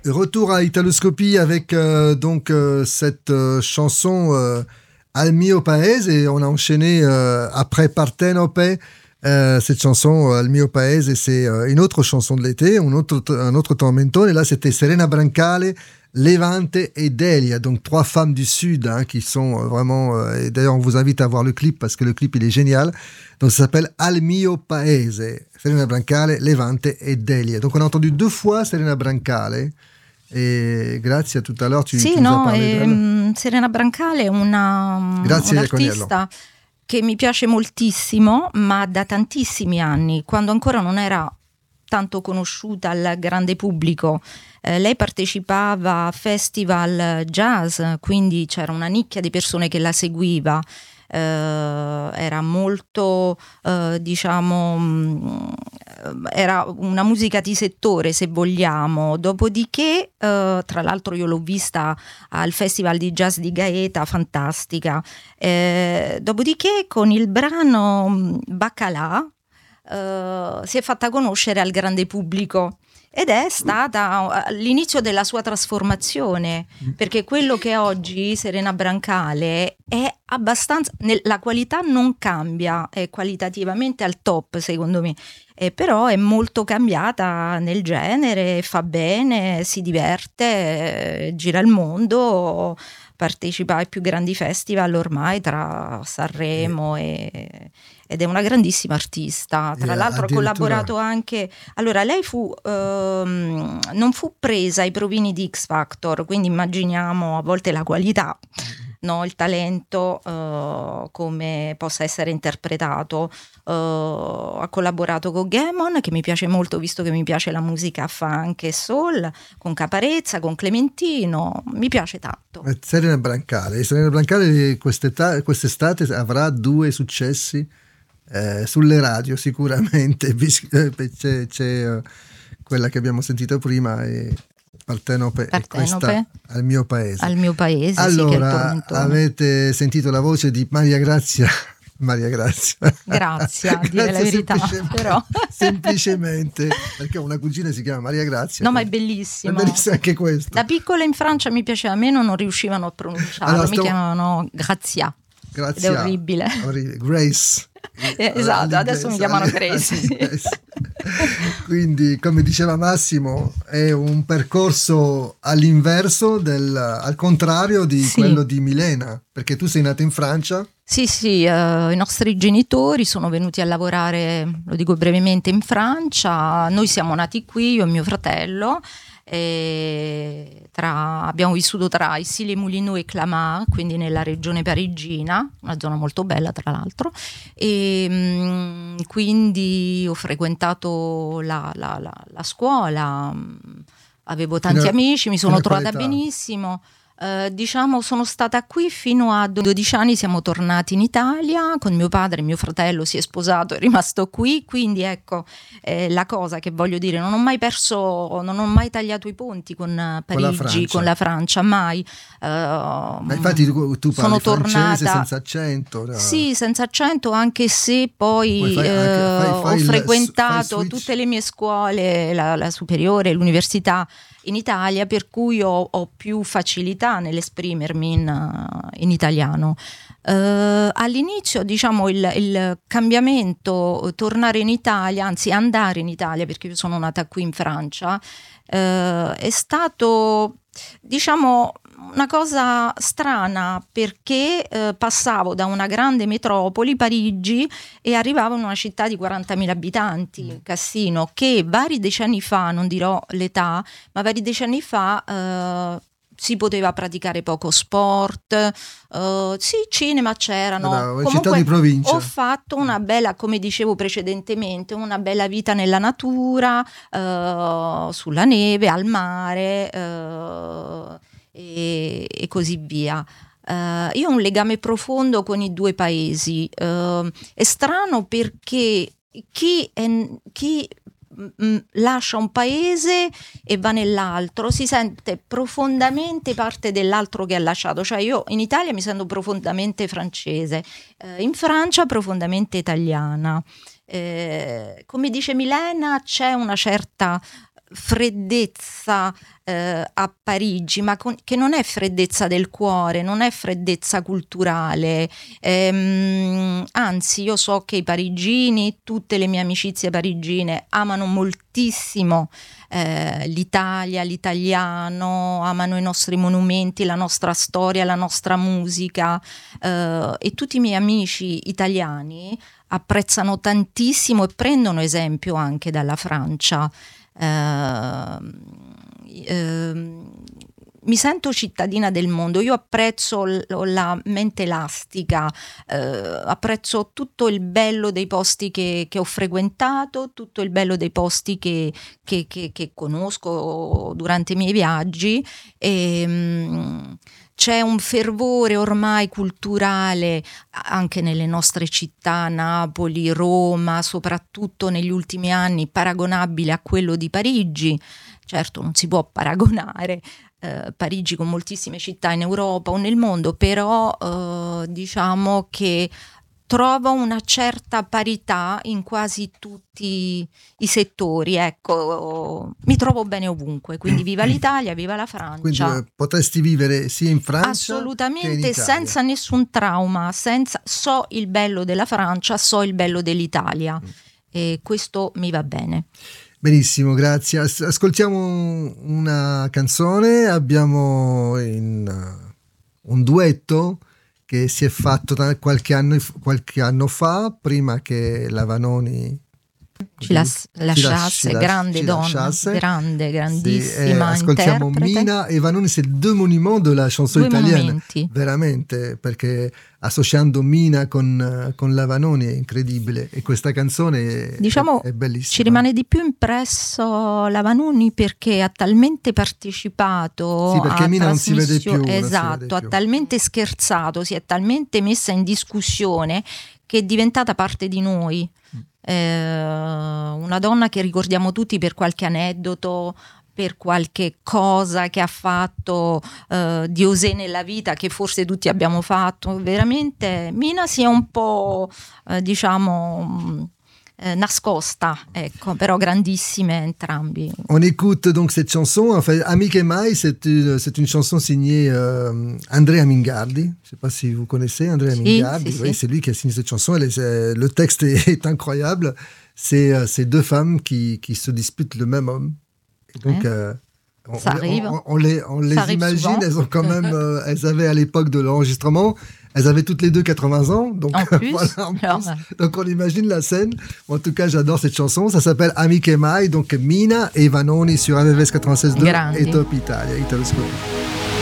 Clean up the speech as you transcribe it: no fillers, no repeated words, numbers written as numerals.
Retour à Italoscopie avec cette chanson Al mio paese, et on a enchaîné après Partenope. Cette chanson Al mio paese, c'est une autre chanson de l'été, un autre tormentone. Et là, c'était Serena Brancale, Levante et Delia, donc 3 femmes du Sud qui sont vraiment... et d'ailleurs, on vous invite à voir le clip parce que le clip, il est génial. Donc, ça s'appelle Al mio paese, Serena Brancale, Levante et Delia. Donc, on a entendu 2 fois Serena Brancale. E grazie a tutta l'ora Serena Brancale è un'artista che mi piace moltissimo, ma da tantissimi anni, quando ancora non era tanto conosciuta al grande pubblico. Lei partecipava a festival jazz, quindi c'era una nicchia di persone che la seguiva. Era molto era una musica di settore, se vogliamo. Dopodiché tra l'altro io l'ho vista al festival di jazz di Gaeta, fantastica. Dopodiché con il brano Baccalà si è fatta conoscere al grande pubblico ed è stata l'inizio della sua trasformazione, perché quello che oggi Serena Brancale è abbastanza, la qualità non cambia, è qualitativamente al top secondo me, però è molto cambiata nel genere, fa bene, si diverte, gira il mondo, partecipa ai più grandi festival ormai tra Sanremo ed è una grandissima artista. Tra l'altro ha collaborato anche... Allora, lei non fu presa ai provini di X Factor, quindi immaginiamo a volte la qualità, no? Il talento come possa essere interpretato. Ha collaborato con Gammon, che mi piace molto visto che mi piace la musica funk e soul, con Caparezza, con Clementino, mi piace tanto. Serena Brancale quest'estate avrà 2 successi sulle radio sicuramente. C'è quella che abbiamo sentito prima e Partenope. E questa Al mio paese. Allora, sì, avete sentito la voce di Maria Grazia. Grazie, a dire la verità, però semplicemente perché una cugina si chiama Maria Grazia. No, ma è bellissimo. È bellissimo anche questo. Da piccola in Francia mi piaceva meno, non riuscivano a pronunciarlo, allora, mi chiamavano Grazia. Ed è orribile. Grace. Esatto, adesso mi chiamano Grace. Quindi, come diceva Massimo, è un percorso all'inverso al contrario di quello di Milena, perché tu sei nata in Francia. Sì, i nostri genitori sono venuti a lavorare, lo dico brevemente, in Francia. Noi siamo nati qui, io e mio fratello. Abbiamo vissuto tra Issy-les-Moulineaux e Clamart, quindi nella regione parigina, una zona molto bella tra l'altro, e quindi ho frequentato la scuola, avevo tanti amici, mi sono trovata benissimo. Sono stata qui fino a 12 anni, siamo tornati in Italia con mio padre, mio fratello si è sposato, è rimasto qui, quindi ecco la cosa che voglio dire, non ho mai tagliato i ponti con Parigi, con la Francia, mai. Ma infatti tu parli francese senza accento. No? Sì, senza accento, anche se poi ho frequentato tutte le mie scuole, la superiore, l'università in Italia, per cui ho più facilità nell'esprimermi in italiano. All'inizio, diciamo, il cambiamento, tornare in Italia, anzi andare in Italia, perché io sono nata qui in Francia, è stato, diciamo, una cosa strana, perché passavo da una grande metropoli, Parigi, e arrivavo in una città di 40.000 abitanti, Cassino, che vari decenni fa, non dirò l'età, ma vari decenni fa si poteva praticare poco sport, sì, cinema c'erano, comunque città di provincia. Ho fatto una bella, come dicevo precedentemente, una bella vita nella natura, sulla neve, al mare, e così via. Io ho un legame profondo con i 2 paesi. È strano perché chi lascia un paese e va nell'altro si sente profondamente parte dell'altro che ha lasciato. Cioè io in Italia mi sento profondamente francese, in Francia profondamente italiana. Come dice Milena, c'è una certa freddezza a Parigi, ma che non è freddezza del cuore, non è freddezza culturale, anzi io so che i parigini, tutte le mie amicizie parigine amano moltissimo l'Italia, l'italiano, amano i nostri monumenti, la nostra storia, la nostra musica, e tutti i miei amici italiani apprezzano tantissimo e prendono esempio anche dalla Francia. Mi sento cittadina del mondo, io apprezzo la mente elastica, apprezzo tutto il bello dei posti che ho frequentato, tutto il bello dei posti che conosco durante i miei viaggi, e c'è un fervore ormai culturale anche nelle nostre città, Napoli, Roma, soprattutto negli ultimi anni, paragonabile a quello di Parigi. Certo, non si può paragonare Parigi con moltissime città in Europa o nel mondo, però diciamo che trovo una certa parità in quasi tutti i settori, ecco, mi trovo bene ovunque, quindi viva l'Italia, viva la Francia. Quindi potresti vivere sia in Francia assolutamente, che in Italia. senza nessun trauma, so il bello della Francia, so il bello dell'Italia, e questo mi va bene. Benissimo, grazie. Ascoltiamo una canzone, abbiamo un duetto che si è fatto qualche anno fa, prima che la Vanoni ci lasciasse, grande donna, grande, grandissima ascoltiamo interprete. Mina et Vanoni, c'est deux monuments de la chanson italienne, momenti. Veramente, perché associando Mina con la Vanoni è incredibile, e questa canzone diciamo è bellissima. Ci rimane di più impresso la Vanoni perché ha talmente partecipato, sì, perché Mina non si vede più, esatto, ha talmente scherzato, si è talmente messa in discussione che è diventata parte di noi. Una donna che ricordiamo tutti per qualche aneddoto, per qualche cosa che ha fatto di osè nella vita, che forse tutti abbiamo fatto. Veramente Mina si è un po' nascosta, ecco, però grandissime entrambi. On écoute donc cette chanson, enfin, Amiche Mai, c'est une chanson signée Andrea Mingardi. Je ne sais pas si vous connaissez Andrea Mingardi. Si, oui, si. C'est lui qui a signé cette chanson. Le texte est incroyable. C'est deux femmes qui se disputent le même homme. Et donc, on les imagine, souvent. elles ont quand même, elles avaient à l'époque de l'enregistrement, elles avaient toutes les deux 80 ans, donc en plus, voilà, donc on imagine la scène. En tout cas, j'adore cette chanson. Ça s'appelle Amiche Mai, donc Mina et Vanoni sur AVS 96.2 et Top Italia. Italo Scoop.